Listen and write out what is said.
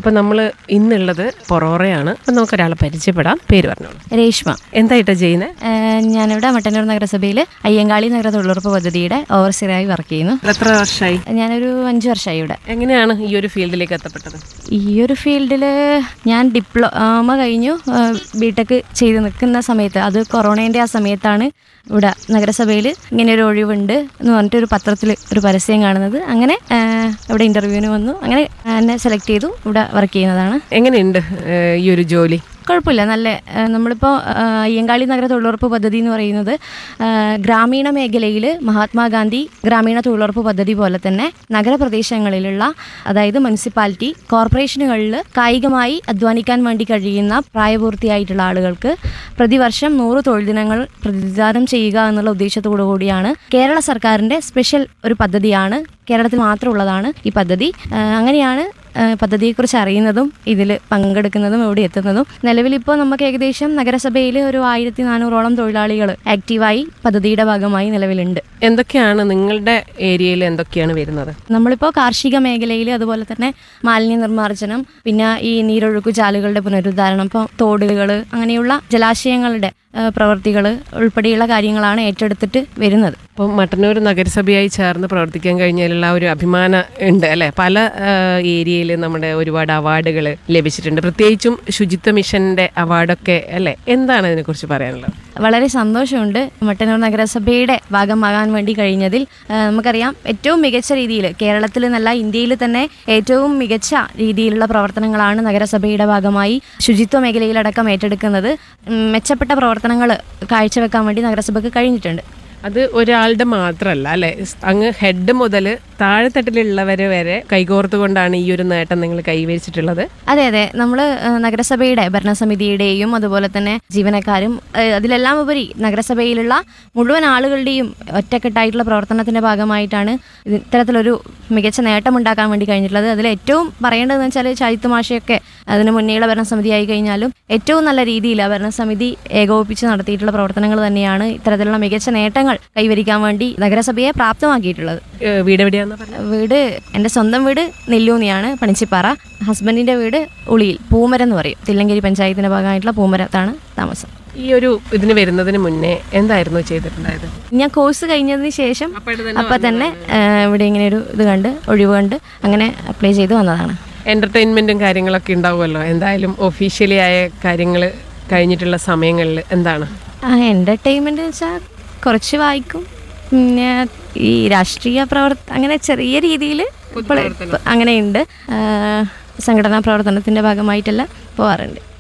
അപ്പോൾ നമ്മൾ ഇന്നുള്ളത് പൊറോറയാണ്. അപ്പം നമുക്കൊരാളെ പരിചയപ്പെടാം. പേര് പറഞ്ഞോളൂ. രേഷ്മ. എന്തായിട്ടാണ് ചെയ്യുന്നത്? ഞാനിവിടെ മട്ടന്നൂർ നഗരസഭയിൽ അയ്യങ്കാളി നഗര തൊഴിലുറപ്പ് പദ്ധതിയുടെ ഓവർസിയറായി വർക്ക് ചെയ്യുന്നു. എത്ര വർഷമായി? ഞാനൊരു 5 വർഷമായി ഇവിടെ. എങ്ങനെയാണ് ഈ ഒരു ഫീൽഡിലേക്ക് എത്തപ്പെട്ടത്? ഈ ഒരു ഫീൽഡിൽ ഞാൻ ഡിപ്ലോമ കഴിഞ്ഞു ബിടെക് ചെയ്ത് നിൽക്കുന്ന സമയത്ത്, അത് കൊറോണേൻ്റെ ആ സമയത്താണ് ഇവിടെ നഗരസഭയിൽ ഇങ്ങനെ ഒരു ഒഴിവുണ്ട് എന്ന് പറഞ്ഞിട്ട് ഒരു പത്രത്തിൽ ഒരു പരസ്യം കാണുന്നത്. അങ്ങനെ ഇവിടെ ഇൻ്റർവ്യൂവിന് വന്നു. അങ്ങനെ എന്നെ സെലക്ട് ചെയ്തു. ഇവിടെ വർക്ക് ചെയ്യുന്നതാണ്. എങ്ങനെയുണ്ട് ഈ ഒരു ജോലി? കുഴപ്പമില്ല, നല്ല. നമ്മളിപ്പോൾ അയ്യങ്കാളി നഗര തൊഴിലുറപ്പ് പദ്ധതി എന്ന് പറയുന്നത് ഗ്രാമീണ മേഖലയിൽ മഹാത്മാഗാന്ധി ഗ്രാമീണ തൊഴിലുറപ്പ് പദ്ധതി പോലെ തന്നെ നഗരപ്രദേശങ്ങളിലുള്ള, അതായത് മുനിസിപ്പാലിറ്റി കോർപ്പറേഷനുകളിൽ കായികമായി അധ്വാനിക്കാൻ വേണ്ടി കഴിയുന്ന പ്രായപൂർത്തിയായിട്ടുള്ള ആളുകൾക്ക് പ്രതിവർഷം 100 തൊഴിൽ ദിനങ്ങൾ പ്രതിദാനം ചെയ്യുക എന്നുള്ള ഉദ്ദേശത്തോടു കൂടിയാണ്. കേരള സർക്കാരിൻ്റെ സ്പെഷ്യൽ ഒരു പദ്ധതിയാണ്. കേരളത്തിൽ മാത്രമുള്ളതാണ് ഈ പദ്ധതി. അങ്ങനെയാണ് പദ്ധതിയെക്കുറിച്ച് അറിയുന്നതും ഇതിൽ പങ്കെടുക്കുന്നതും ഇവിടെ എത്തുന്നതും. നിലവിലിപ്പോൾ നമുക്ക് ഏകദേശം നഗരസഭയിൽ ഒരു 1400ഓളം തൊഴിലാളികൾ ആക്റ്റീവായി പദ്ധതിയുടെ ഭാഗമായി നിലവിലുണ്ട്. എന്തൊക്കെയാണ് നിങ്ങളുടെ ഏരിയയിൽ എന്തൊക്കെയാണ് വരുന്നത്? നമ്മളിപ്പോൾ കാർഷിക മേഖലയിൽ, അതുപോലെ തന്നെ മാലിന്യ നിർമ്മാർജ്ജനം, പിന്നെ ഈ നീരൊഴുക്കു ചാലുകളുടെ പുനരുദ്ധാരണം, ഇപ്പോൾ തോടുകൾ, അങ്ങനെയുള്ള ജലാശയങ്ങളുടെ പ്രവൃത്തികൾ ഉൾപ്പെടെയുള്ള കാര്യങ്ങളാണ് ഏറ്റെടുത്തിട്ട് വരുന്നത്. അപ്പോൾ മട്ടന്നൂർ നഗരസഭയായി ചേർന്ന് പ്രവർത്തിക്കാൻ കഴിഞ്ഞതിലുള്ള ഒരു അഭിമാനം ഉണ്ട് അല്ലേ? പല ഏരിയയിൽ നമ്മുടെ ഒരുപാട് അവാർഡുകൾ ലഭിച്ചിട്ടുണ്ട്, പ്രത്യേകിച്ചും ശുചിത്വ മിഷന്റെ അവാർഡൊക്കെ അല്ലേ? എന്താണ് അതിനെക്കുറിച്ച് പറയാനുള്ളത്? വളരെ സന്തോഷമുണ്ട് മട്ടന്നൂർ നഗരസഭയുടെ ഭാഗമാകാൻ വേണ്ടി കഴിഞ്ഞതിൽ. നമുക്കറിയാം, ഏറ്റവും മികച്ച രീതിയിൽ കേരളത്തിൽ എന്നല്ല ഇന്ത്യയിൽ തന്നെ ഏറ്റവും മികച്ച രീതിയിലുള്ള പ്രവർത്തനങ്ങളാണ് നഗരസഭയുടെ ഭാഗമായി ശുചിത്വ മേഖലയിലടക്കം ഏറ്റെടുക്കുന്നത്. മെച്ചപ്പെട്ട പ്രവർത്തനങ്ങൾ കാഴ്ചവെക്കാൻ വേണ്ടി നഗരസഭയ്ക്ക് കഴിഞ്ഞിട്ടുണ്ട്. അത് ഒരാളുടെ മാത്രമല്ല അല്ലേ, അങ്ങ് ഹെഡ് മുതൽ താഴെത്തട്ടിലുള്ളവരെ വരെ കൈകോർത്തുകൊണ്ടാണ് ഈ ഒരു നേട്ടം നിങ്ങൾ കൈവരിച്ചിട്ടുള്ളത്. അതെ അതെ, നമ്മൾ നഗരസഭയുടെ ഭരണസമിതിയുടെയും അതുപോലെ തന്നെ ജീവനക്കാരും അതിലെല്ലാം ഉപരി നഗരസഭയിലുള്ള മുഴുവൻ ആളുകളുടെയും ഒറ്റക്കെട്ടായിട്ടുള്ള പ്രവർത്തനത്തിന്റെ ഭാഗമായിട്ടാണ് ഇത്തരത്തിലൊരു മികച്ച നേട്ടമുണ്ടാക്കാൻ വേണ്ടി കഴിഞ്ഞിട്ടുള്ളത്. അതിൽ ഏറ്റവും പറയേണ്ടതെന്ന് വെച്ചാൽ ചാരിത്വ മാഷയൊക്കെ അതിന് മുന്നേയുള്ള ഭരണസമിതി ആയി കഴിഞ്ഞാലും ഏറ്റവും നല്ല രീതിയിൽ ആ ഭരണസമിതി ഏകോപിപ്പിച്ച് നടത്തിയിട്ടുള്ള പ്രവർത്തനങ്ങൾ തന്നെയാണ് ഇത്തരത്തിലുള്ള മികച്ച നേട്ടങ്ങൾ കൈവരിക്കാൻ വേണ്ടി നഗരസഭയെ പ്രാപ്തമാക്കിയിട്ടുള്ളത്. വീട് എവിടെയാണെന്ന്? വീട് എൻ്റെ സ്വന്തം വീട് നെല്ലൂന്നിയാണ്, പണിച്ചിപ്പാറ. ഹസ്ബൻഡിൻ്റെ വീട് ഉളിയിൽ, പൂമരം എന്ന് പറയും. തില്ലങ്കേരി പഞ്ചായത്തിന്റെ ഭാഗമായിട്ടുള്ള പൂമരത്താണ് താമസം. ഈ ഒരു ഇതിന് വരുന്നതിന് മുന്നേ എന്തായിരുന്നു ചെയ്തിട്ടുണ്ടായത്? ഞാൻ കോഴ്സ് കഴിഞ്ഞതിന് ശേഷം അപ്പം തന്നെ ഇവിടെ ഇങ്ങനെ ഒരു ഇത് കണ്ട്, ഒഴിവ് കണ്ട് അങ്ങനെ അപ്ലൈ ചെയ്ത് വന്നതാണ്. എന്റർടൈൻമെന്റും കാര്യങ്ങളൊക്കെ ഉണ്ടാവുമല്ലോ, എന്തായാലും ഒഫീഷ്യലി ആയ കാര്യങ്ങൾ കഴിഞ്ഞിട്ടുള്ള സമയങ്ങളിൽ എന്താണ്? എന്റർടൈൻമെന്റ് വെച്ചാൽ കുറച്ച് വായിക്കും, പിന്നെ ഈ രാഷ്ട്രീയ അങ്ങനെ ചെറിയ രീതിയിൽ അങ്ങനെയുണ്ട്. സംഘടനാ പ്രവർത്തനത്തിന്റെ ഭാഗമായിട്ടെല്ലാം പോകാറുണ്ട്.